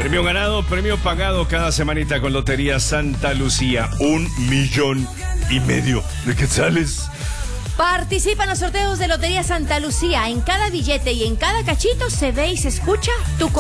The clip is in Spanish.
Premio ganado, premio pagado cada semanita con Lotería Santa Lucía. 1,5 millones de quetzales. Participa en los sorteos de Lotería Santa Lucía. En cada billete y en cada cachito se ve y se escucha tu corazón.